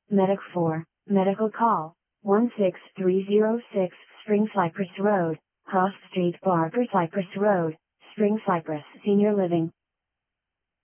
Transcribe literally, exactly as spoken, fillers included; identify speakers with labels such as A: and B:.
A: Medic four, medical call, one six three zero six, Spring Cypress Road, Cross Street, Barker Cypress Road, Spring Cypress Senior Living.